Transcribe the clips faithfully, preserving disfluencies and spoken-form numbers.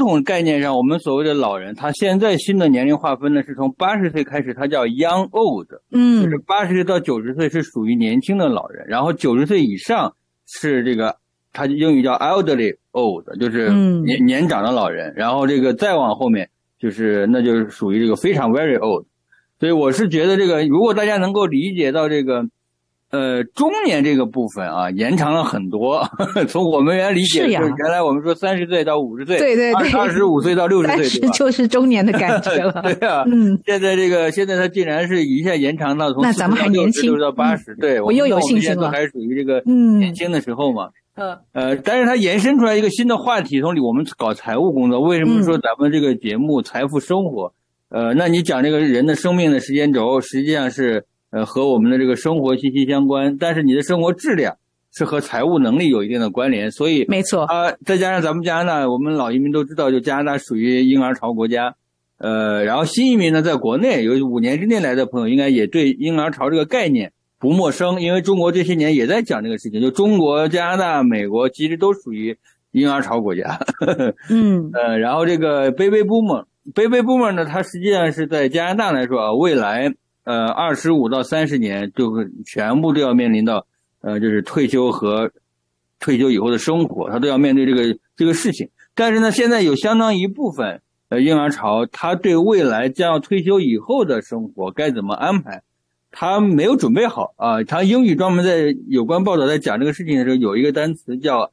统概念上，我们所谓的老人，他现在新的年龄划分呢，是从八十岁开始，他叫 young old， 嗯， 就是八十岁到九十岁是属于年轻的老人，然后九十岁以上是这个，他英语叫 elderly old， 就是年、嗯、年长的老人，然后这个再往后面就是那就是属于这个非常 very old。所以我是觉得这个，如果大家能够理解到这个。呃，中年这个部分啊，延长了很多。呵呵从我们原来理解，就是原来我们说三十岁到五十岁， 对对对， 二十五岁到六十岁， 三十就是中年的感觉了。 对啊，嗯，现在这个现在它竟然是一下延长到从那咱们还年轻， 六十到八十，对， 我又有信心了。 还属于这个年轻的时候嘛。嗯，呃，但是它延伸出来一个新的话题，从我们搞财务工作，为什么说咱们这个节目《财富生活》？呃，那你讲这个人的生命的时间轴，实际上是。呃，和我们的这个生活息息相关，但是你的生活质量是和财务能力有一定的关联，所以没错啊、呃，再加上咱们加拿大，我们老移民都知道，就加拿大属于婴儿潮国家，呃，然后新移民呢，在国内有五年之内来的朋友，应该也对婴儿潮这个概念不陌生，因为中国这些年也在讲这个事情，就中国、加拿大、美国其实都属于婴儿潮国家，呵呵嗯， 呃，然后这个 baby boomer，baby boomer 呢，它实际上是在加拿大来说啊，未来。呃，二十五到三十年，就全部都要面临到，呃，就是退休和退休以后的生活，他都要面对这个这个事情。但是呢，现在有相当一部分呃婴儿潮，他对未来将要退休以后的生活该怎么安排，他没有准备好啊。他英语专门在有关报道在讲这个事情的时候，有一个单词叫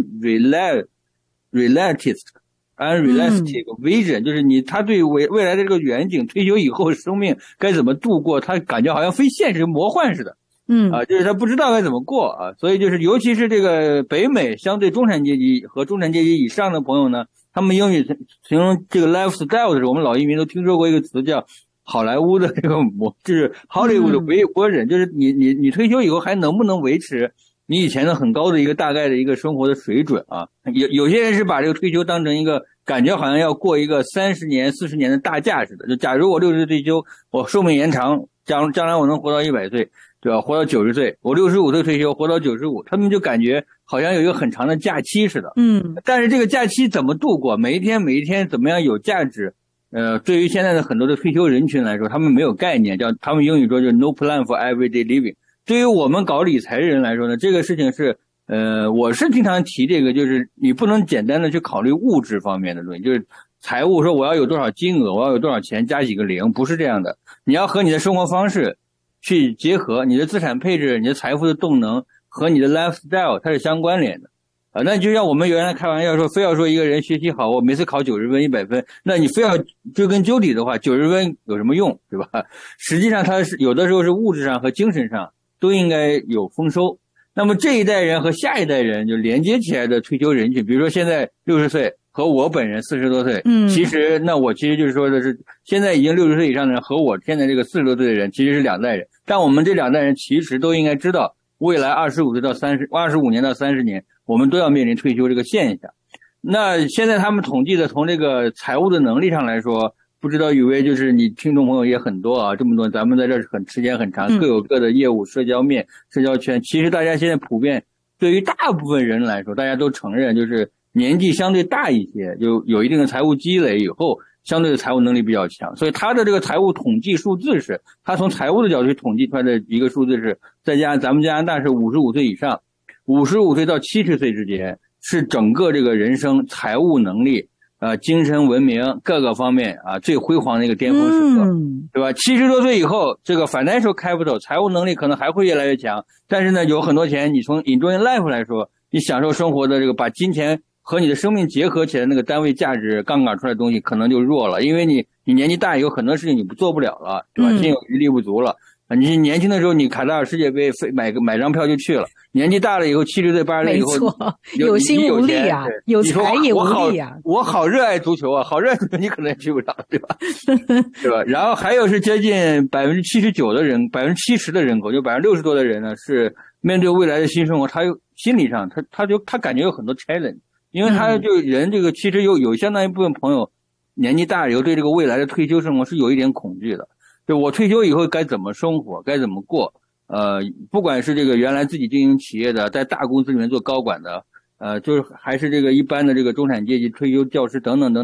unrealistic。unrealistic vision、嗯、就是你他对未未来的这个远景，退休以后生命该怎么度过，他感觉好像非现实魔幻似的。 嗯啊，就是他不知道该怎么过啊，所以就是尤其是这个北美相对中产阶级和中产阶级以上的朋友呢，他们英语形容这个 lifestyle 的时候，我们老移民都听说过一个词叫好莱坞的这个模，就是 Hollywood 的维国人，就是你你你退休以后还能不能维持你以前的很高的一个大概的一个生活的水准啊？有有些人是把这个退休当成一个感觉好像要过一个三十年、四十年的大架似的。就假如我六十岁退休，我寿命延长，将将来我能活到一百岁，对吧？活到九十岁，我六十五岁退休，活到九十五，他们就感觉好像有一个很长的假期似的。 嗯， 但是这个假期怎么度过？每一天每一天怎么样有价值？呃，对于现在的很多的退休人群来说，他们没有概念，叫他们英语说就是 no plan for everyday living。对于我们搞理财的人来说呢，这个事情是，呃，我是经常提这个，就是你不能简单的去考虑物质方面的东西，就是财务说我要有多少金额，我要有多少钱加几个零，不是这样的。你要和你的生活方式去结合，你的资产配置、你的财富的动能和你的 lifestyle 它是相关联的。啊，那就像我们原来开玩笑说，非要说一个人学习好，我每次考九十分、一百分，那你非要追根究底的话，九十分有什么用，对吧？实际上它是有的时候是物质上和精神上都应该有丰收。那么这一代人和下一代人就连接起来的退休人群，比如说现在六十岁和我本人四十多岁， 嗯， 其实那我其实就是说的是，现在已经六十岁以上的人和我现在这个四十多岁的人其实是两代人，但我们这两代人其实都应该知道，未来二十五岁到三十、二十五年到三十年，我们都要面临退休这个现象。那现在他们统计的从这个财务的能力上来说，不知道雨薇就是你听众朋友也很多啊，这么多，咱们在这儿很时间很长，各有各的业务、社交面、社交圈。其实大家现在普遍对于大部分人来说，大家都承认，就是年纪相对大一些，就有一定的财务积累以后，相对的财务能力比较强。所以他的这个财务统计数字是，他从财务的角度去统计出来的一个数字是，再加上咱们加拿大是五十五岁以上，五十五岁到七十岁之间是整个这个人生财务能力。呃，精神文明各个方面啊，最辉煌的一个巅峰时刻， 嗯、 对吧？七十多岁以后，这个 financial capital 财务能力可能还会越来越强，但是呢，有很多钱，你从 enjoying life 来说，你享受生活的这个把金钱和你的生命结合起来那个单位价值杠杆出来的东西，可能就弱了，因为你你年纪大，有很多事情你不做不了了，对吧？心有余力不足了。嗯、你年轻的时候，你卡塔尔世界杯买个买张票就去了。年纪大了以后，七十岁、八十岁以后， 没错，有心无力啊，有财也无力啊。 我好热爱足球啊，好热爱足球，你可能也去不了，对吧？对吧？然后还有是接近百分之七十九的人，百分之七十的人口，就百分之六十多的人呢，是面对未来的新生活，他有心理上，他他就他感觉有很多 challenge， 因为他就人这个其实有有相当一部分朋友年纪大了以后，对这个未来的退休生活是有一点恐惧的。就我退休以后该怎么生活，该怎么过？呃，不管是这个原来自己经营企业的，在大公司里面做高管的，呃，就是还是这个一般的这个中产阶级退休教师等等等。